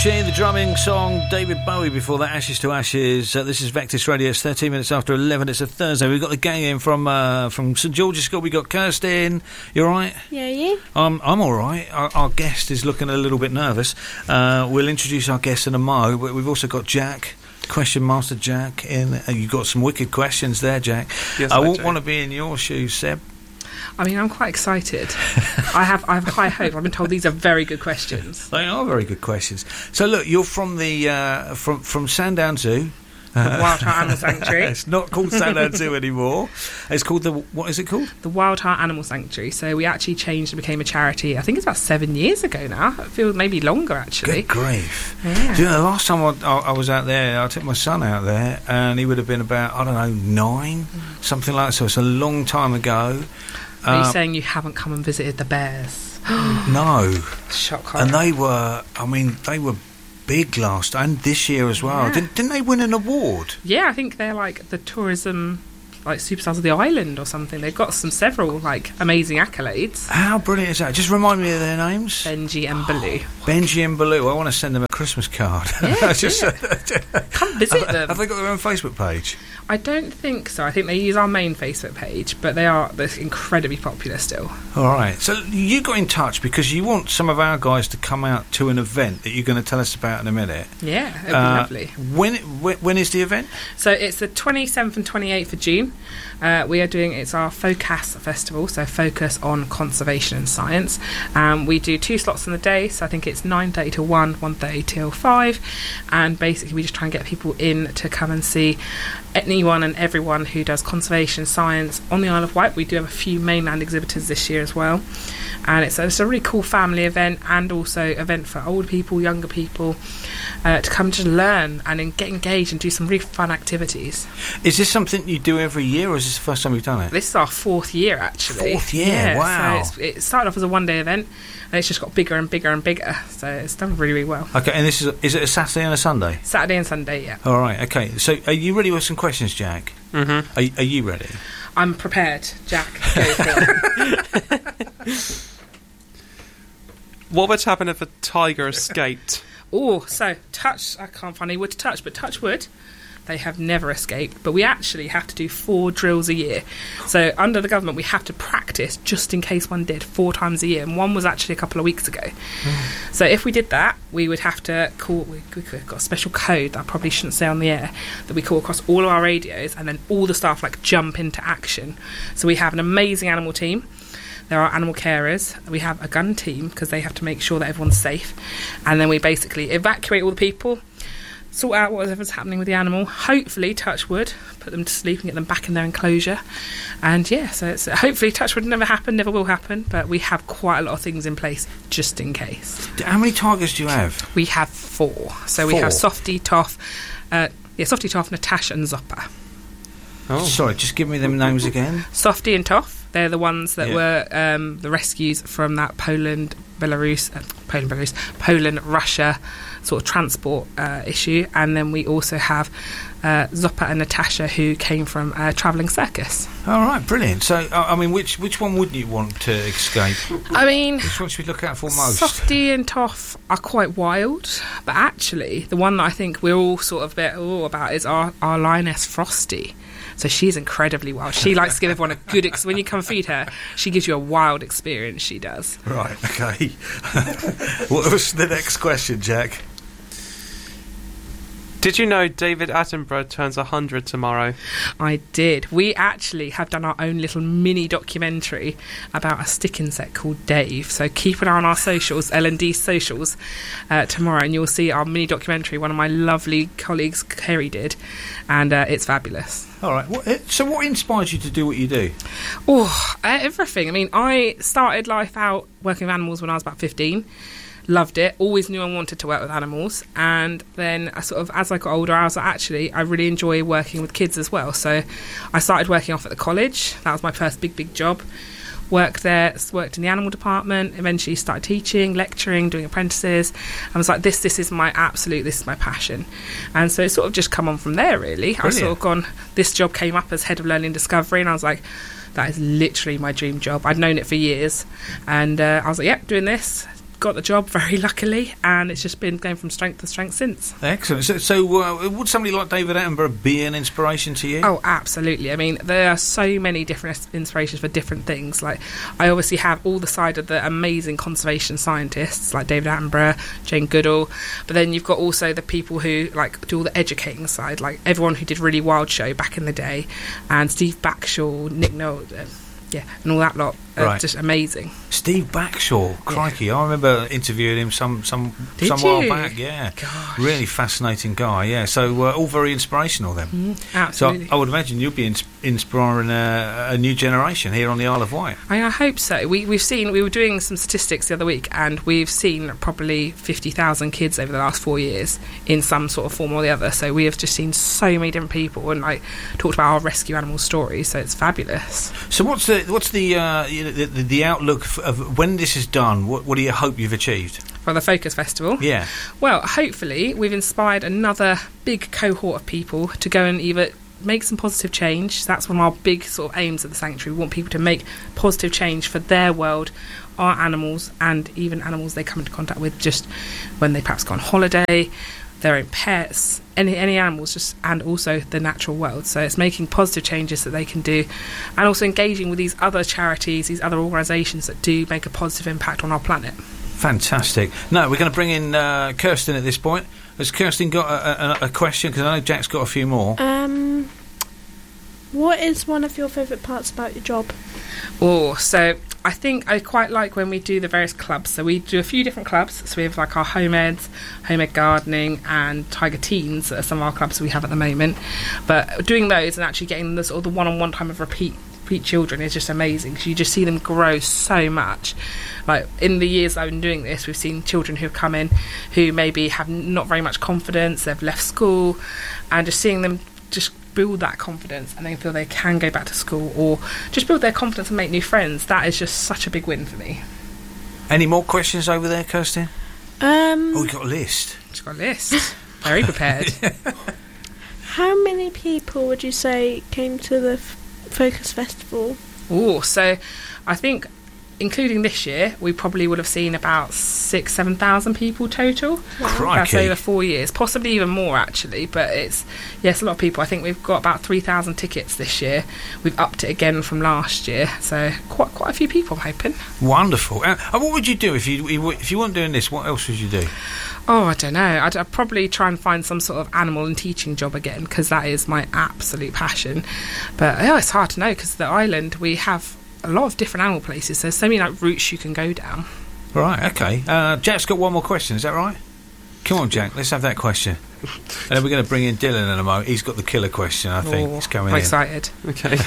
Machine, the drumming song, David Bowie before that, Ashes to Ashes. This is Vectis Radio. It's 13 minutes after 11. It's a Thursday. We've got the gang in from St George's School. We've got Kirsten. You all right? Yeah, you? I'm all right. Our guest is looking a little bit nervous. We'll introduce our guest in a mo, but we've also got Jack. Question Master Jack in. You've got some wicked questions there, Jack. Yes, I wouldn't want to be in your shoes, Seb. I mean, I'm quite excited. I have high hope. I've been told these are very good questions. They are very good questions. So look, you're from the from Sandown Zoo. The Wild Heart Animal Sanctuary. It's not called Sandown Zoo anymore. It's called what is it called? The Wild Heart Animal Sanctuary. So we actually changed and became a charity. I think it's about 7 years ago now. I feel maybe longer actually. Good grief! Yeah. Do you know, the last time I was out there, I took my son out there, and he would have been about 9, something like that. So it's a long time ago. Are you saying you haven't come and visited the bears? No. Shock horror. And they were big last and this year as well. Yeah. Didn't they win an award? Yeah, I think they're like the tourism superstars of the island or something. They've got several amazing accolades. How brilliant is that? Just remind me of their names. Benji and Baloo. Benji and Baloo. I want to send them a Christmas card. Yeah, come visit them. Have they got their own Facebook page? I don't think so. I think they use our main Facebook page, but they're incredibly popular still. All right. So you got in touch because you want some of our guys to come out to an event that you're going to tell us about in a minute. Yeah, it'd be lovely. When is the event? So it's the 27th and 28th of June. We are doing, it's our FOCAS festival, so focus on conservation and science. We do 2 slots in the day, so I think it's 9:30 till 1, 1:30 till 5, and basically we just try and get people in to come and see anyone and everyone who does conservation science on the Isle of Wight. We do have a few mainland exhibitors this year as well, and it's a really cool family event, and also event for older people, younger people, to come just learn and get engaged and do some really fun activities. Is this something you do every year, or is this the first time you've done it? This is our 4th year, actually. 4th year, yeah, wow. So it started off as a one-day event, and it's just got bigger and bigger and bigger, so it's done really, really well. Okay, and is it a Saturday and a Sunday? Saturday and Sunday, yeah. All right, okay. So are you ready with some questions, Jack? Mm-hmm. Are you ready? I'm prepared, Jack. Go for it. What would happen if a tiger escaped? Oh, so I can't find any wood to touch, but touch wood, they have never escaped. But we actually have to do 4 drills a year. So under the government, we have to practice just in case one did 4 times a year. And one was actually a couple of weeks ago. So if we did that, we would have to call, we've got a special code that I probably shouldn't say on the air, that we call across all of our radios, and then all the staff jump into action. So we have an amazing animal team. There are animal carers. We have a gun team because they have to make sure that everyone's safe. And then we basically evacuate all the people, sort out whatever's happening with the animal, hopefully, touch wood, put them to sleep and get them back in their enclosure. And yeah, so it's hopefully touch wood never will happen, but we have quite a lot of things in place just in case. How many tigers do you have? We have 4. So we have Softy, Toff, Natasha and Zopper. Oh. Sorry, just give me them names again. Softy and Toff. They're the ones that were the rescues from that Poland, Russia sort of transport issue. And then we also have Zopper and Natasha, who came from a travelling circus. All right, brilliant. So, I mean, which one wouldn't you want to escape? I mean, which one should we look out for most? Softy and Toff are quite wild, but actually, the one that I think we're all sort of a bit about is our lioness Frosty. So she's incredibly wild. She likes to give everyone a good when you come feed her, she gives you a wild experience, she does. Right, okay. What was the next question, Jack? Did you know David Attenborough turns 100 tomorrow? I did. We actually have done our own little mini documentary about a stick insect called Dave. So keep an eye on our socials, L&D socials, tomorrow, and you'll see our mini documentary. One of my lovely colleagues, Kerry, did, and it's fabulous. All right. So what inspired you to do what you do? Oh, everything. I mean, I started life out working with animals when I was about 15. Loved it, always knew I wanted to work with animals, and then I sort of, as I got older, I was like, I really enjoy working with kids as well. So I started working off at the college. That was my first big job. Worked there, worked in the animal department, eventually started teaching, lecturing, doing apprentices. I was like, this is my passion. And so it's sort of just come on from there, really. Brilliant. I've sort of gone, this job came up as head of learning discovery, and I was like, that is literally my dream job. I'd known it for years, and I was like, doing this. got the job very luckily, and it's just been going from strength to strength since. Excellent. So would somebody like David Attenborough be an inspiration to you? Oh, absolutely. I mean, there are so many different inspirations for different things. Like, I obviously have all the side of the amazing conservation scientists like David Attenborough, Jane Goodall, but then you've got also the people who like do all the educating side, like everyone who did Really Wild Show back in the day, and Steve Backshall, Nick Nolte, and all that lot. Right. Just amazing. Steve Backshall, crikey! I remember interviewing him some Did while you? back. Yeah, Gosh. really fascinating guy. Yeah, so all very inspirational then. Absolutely. So I would imagine you'll be inspiring a new generation here on the Isle of Wight. I hope so. We were doing some statistics the other week, and we've seen probably 50,000 kids over the last 4 years in some sort of form or the other. So we have just seen so many different people, and like talked about our rescue animal stories. So it's fabulous. So what's the outlook of when this is done? What do you hope you've achieved? For the Focus Festival? Yeah. Well, hopefully we've inspired another big cohort of people to go and either make some positive change. That's one of our big sort of aims of the sanctuary. We want people to make positive change for their world, our animals, and even animals they come into contact with just when they perhaps go on holiday, their own pets, any animals, just, and also the natural world. So it's making positive changes that they can do, and also engaging with these other charities, these other organisations that do make a positive impact on our planet. Fantastic. No, we're going to bring in Kirsten at this point. Has Kirsten got a question? Because I know Jack's got a few more. What is one of your favourite parts about your job? Oh, so I think I quite like when we do the various clubs. So we do a few different clubs. So we have like our home ed gardening, and Tiger Teens are some of our clubs we have at the moment. But doing those and actually getting the sort of the one-on-one time of repeat children is just amazing, because you just see them grow so much. Like in the years I've been doing this, we've seen children who've come in who maybe have not very much confidence, they've left school, and just seeing them just build that confidence and they feel they can go back to school, or just build their confidence and make new friends. That is just such a big win for me. Any more questions over there, Kirsten? We've got a list. She's got a list. Very prepared. How many people would you say came to the Focus Festival? Oh, so I think including this year, we probably would have seen about 6,000-7,000 people total. Crikey. That's over 4 years, possibly even more actually. But it's a lot of people. I think we've got about 3,000 tickets this year. We've upped it again from last year, so quite a few people, I'm hoping. Wonderful. And what would you do if you weren't doing this? What else would you do? Oh, I don't know. I'd probably try and find some sort of animal and teaching job again, because that is my absolute passion. But it's hard to know, because the island, we have a lot of different animal places. There's so many like routes you can go down. Right, okay. Jack's got one more question, is that right? Come on, Jack, let's have that question. And then we're going to bring in Dylan in a moment. He's got the killer question, I think. It's coming I'm in. excited. Okay.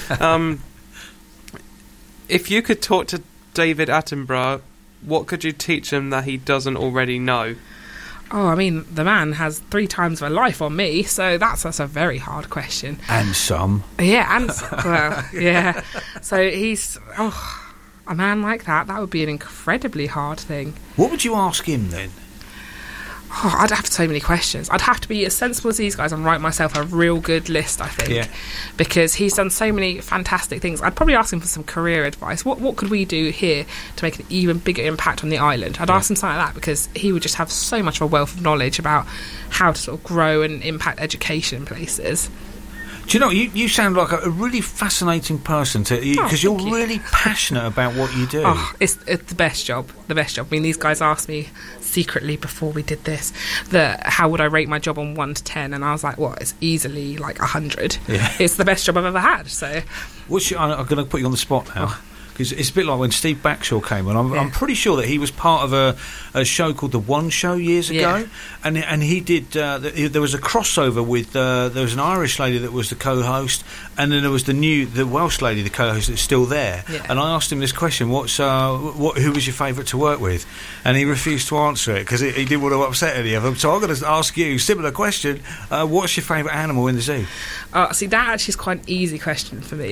If you could talk to David Attenborough, what could you teach him that he doesn't already know? Oh, I mean, the man has 3 times of a life on me, so that's a very hard question. And some. Yeah, and well, yeah. So he's a man like that would be an incredibly hard thing. What would you ask him then? Oh, I'd have so many questions. I'd have to be as sensible as these guys and write myself a real good list, I think. Yeah. Because he's done so many fantastic things. I'd probably ask him for some career advice. What could we do here to make an even bigger impact on the island? I'd ask him something like that, because he would just have so much of a wealth of knowledge about how to sort of grow and impact education in places. Do you know, you sound like a really fascinating person, because you're thank you. really passionate about what you do. Oh, it's the best job. The best job. I mean, these guys asked me secretly before we did this how would I rate my job on 1 to 10, and I was like, well, it's easily like 100. Yeah. It's the best job I've ever had. So I'm going to put you on the spot now. Because it's a bit like when Steve Backshall came on. I'm pretty sure that he was part of a show called The One Show years ago, and he did. There was a crossover with there was an Irish lady that was the co-host, and then there was the Welsh lady, the co-host, that's still there. Yeah. And I asked him this question: who was your favourite to work with? And he refused to answer it because he didn't want to upset any of them. So I'm going to ask you similar question: what's your favourite animal in the zoo? see, that actually is quite an easy question for me.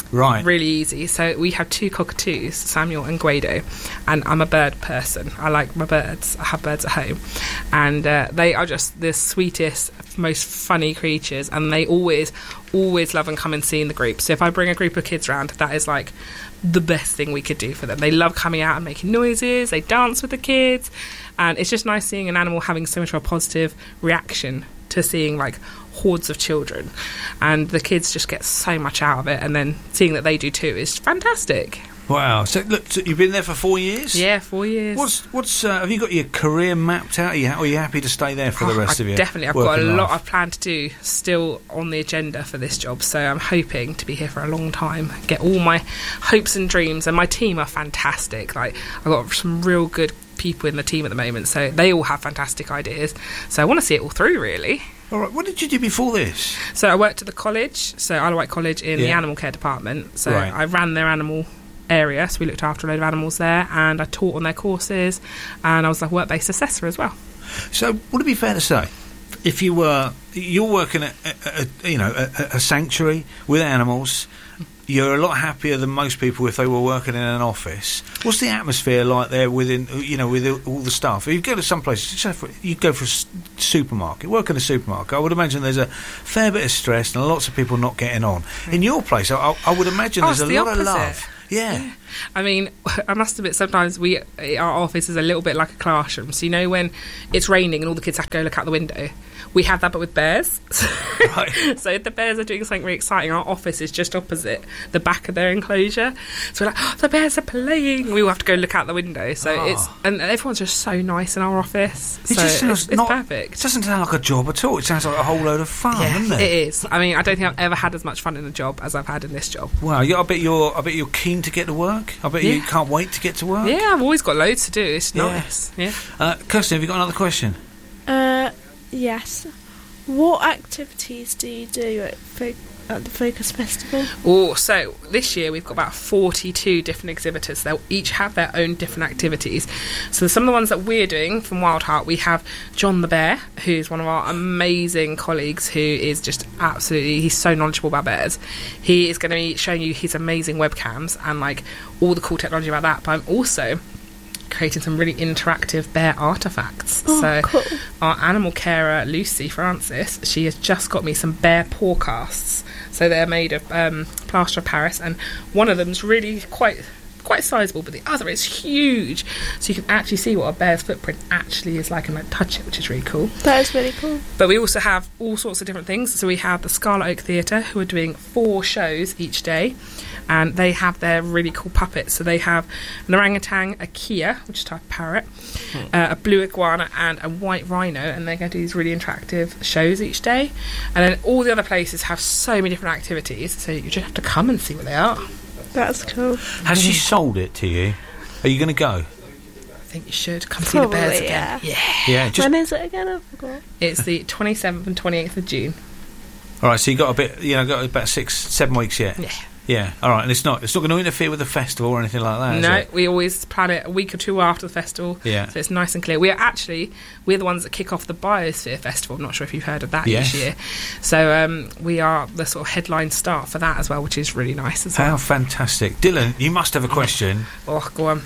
Right. Really easy. So we have 2 cockatoos, Samuel and Guido, and I'm a bird person. I like my birds. I have birds at home, and they are just the sweetest, most funny creatures, and they always love and come and see in the group. So if I bring a group of kids around, that is like the best thing we could do for them. They love coming out and making noises. They dance with the kids, and it's just nice seeing an animal having so much of a positive reaction to seeing like hordes of children, and the kids just get so much out of it, and then seeing that they do too is fantastic. Wow. So look, so you've been there for 4 years? Yeah, 4 years. What's have you got your career mapped out? Are you happy to stay there for the rest of your Definitely. I've got a working lot life? I've planned to do still on the agenda for this job, so I'm hoping to be here for a long time, get all my hopes and dreams, and my team are fantastic. Like, I've got some real good people in the team at the moment, so they all have fantastic ideas, so I want to see it all through, really. All right. What did you do before this? So I worked at the college, so Isle of Wight College, in the animal care department. So Right. I ran their animal area, so we looked after a load of animals there, and I taught on their courses, and I was like a work-based assessor as well. So would it be fair to say, if you're working at a sanctuary with animals, you're a lot happier than most people if they were working in an office? What's the atmosphere like there within, with all the staff? If you go to some place, you go for a supermarket, work in a supermarket, I would imagine there's a fair bit of stress and lots of people not getting on. In your place, I would imagine there's it's a the lot of love. opposite. Yeah. I mean, I must admit, sometimes our office is a little bit like a classroom. So, when it's raining and all the kids have to go look out the window, we have that, but with bears. Right. So if the bears are doing something really exciting, our office is just opposite the back of their enclosure. So we're like, oh, the bears are playing. We all have to go look out the window. So and everyone's just so nice in our office. It just sounds it's perfect. It doesn't sound like a job at all. It sounds like a whole load of fun, doesn't it? It is. I mean, I don't think I've ever had as much fun in a job as I've had in this job. Wow, I bet you're keen to get to work. I bet you can't wait to get to work. Yeah, I've always got loads to do. It's Yeah. nice. Yeah. Kirsten, have you got another question? Yes. What activities do you do at the Focus Festival? Oh, so this year we've got about 42 different exhibitors. They'll each have their own different activities. So some of the ones that we're doing from Wild Heart, we have John the Bear, who's one of our amazing colleagues, who is just he's so knowledgeable about bears. He is going to be showing you his amazing webcams and like all the cool technology about that. But I'm also creating some really interactive bear artifacts. Cool. Our animal carer Lucy Francis, she has just got me some bear paw casts. So they're made of plaster of Paris, and one of them's really quite sizable, but the other is huge. So you can actually see what a bear's footprint actually is like and like touch it, which is really cool. That is really cool. But we also have all sorts of different things. So we have the Scarlet Oak Theatre, who are doing 4 shows each day, and they have their really cool puppets. So they have an orangutan, a Kia, which is a type of parrot, a blue iguana, and a white rhino, and they're going to do these really interactive shows each day. And then all the other places have so many different activities, so you just have to come and see what they are. That's cool. Has she sold it to you? Are you going to go? I think you should come see the bears Probably, again. yeah. Yeah. Just, When is it again? I forgot. It's the 27th and 28th of June. all right. So you got a bit. Got about 6-7 weeks yet. Yeah. Yeah. All right. And it's not going to interfere with the festival or anything like that. Is No, it? we always plan it a week or 2 after the festival. Yeah. So it's nice and clear. We're the ones that kick off the Biosphere Festival. I'm not sure if you've heard of that Yes. each year. So we are the sort of headline start for that as well, which is really nice as How well. fantastic, Dylan! You must have a question. Oh, go on.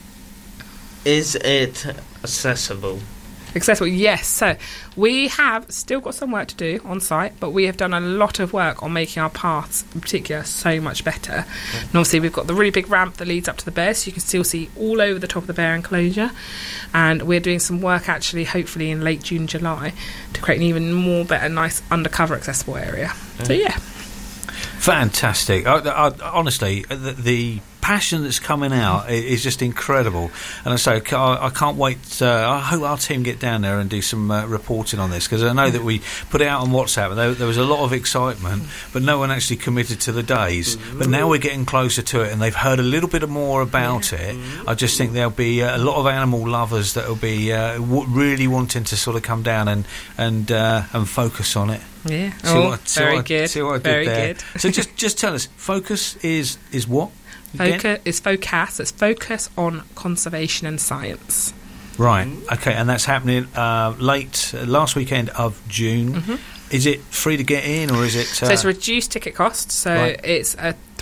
Is it accessible? Accessible, yes. So we have still got some work to do on site, but we have done a lot of work on making our paths, in particular, so much better. And obviously we've got the really big ramp that leads up to the bears, so you can still see all over the top of the bear enclosure. And we're doing some work actually, hopefully in late June, July, to create an even more better, nice undercover accessible area. So yeah. Fantastic. Honestly, the passion that's coming out is just incredible. And I say, I can't wait. I hope our team get down there and do some reporting on this, because I know that we put it out on WhatsApp and there was a lot of excitement, but no one actually committed to the days. But now we're getting closer to it and they've heard a little bit more about it. I just think there'll be a lot of animal lovers that will be really wanting to sort of come down and focus on it. Yeah. See what I did Very there. good. So just tell us, focus is what? Again? Focus. It's focus on conservation and science. Right. Okay, and that's happening last weekend of June. Is it free to get in, or is it? So it's a reduced ticket cost. So Right. it's a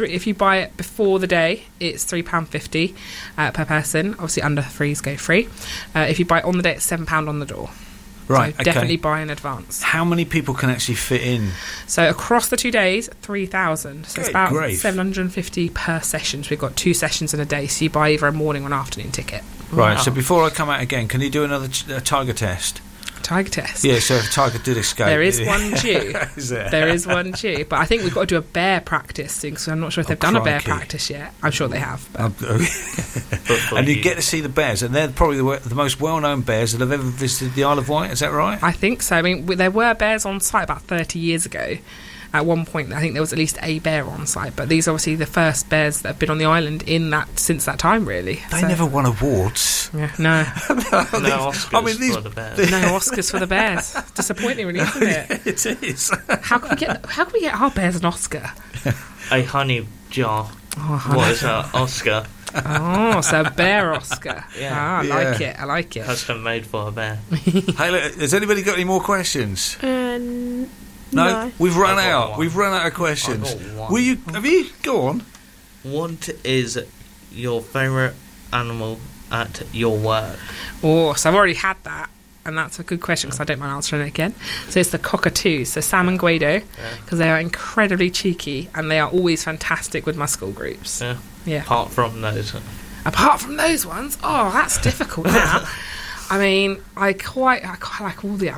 if you buy it before the day, it's £3.50 per person. Obviously, under 3s go free. If you buy it on the day, it's £7 on the door. Right, So definitely buy in advance. How many people can actually fit in? So across the 2 days, 3,000. So it's Good about grief. 750 per session. So we've got 2 sessions in a day. So you buy either a morning or an afternoon ticket. Right, Wow. so before I come out again, can you do another tiger test? Tiger test. Yeah, so if a tiger did escape... There is one due. Is there? There is one due. But I think we've got to do a bear practice soon, because I'm not sure if they've done a bear crikey. practice yet. I'm sure they have. But And you get to see the bears, and they're probably the most well-known bears that have ever visited the Isle of Wight, is that right? I think so. I mean, there were bears on site about 30 years ago. At one point, I think there was at least a bear on site, but these are obviously the first bears that have been on the island since that time, really. They never won awards. Yeah, no. No Oscars these- for the bears. No Oscars for the bears. Disappointing, really, isn't it? It is. How can we get our bears an Oscar? A honey jar Oh, was an Oscar, oh, so a bear Oscar. Yeah. Ah, I like it. I like it. custom made for a bear. Hey, look, has anybody got any more questions? No. We've run I've got out. one. We've run out of questions. I've got one. Will you? Have you? Go on. What is your favourite animal at your work? Oh, so I've already had that, and that's a good question because I don't mind answering it again. So it's the cockatoos, so Sam and Guido, because they are incredibly cheeky and they are always fantastic with my school groups. Yeah. Yeah. Apart from those. Apart from those ones, oh, that's difficult now. I mean, I quite like all the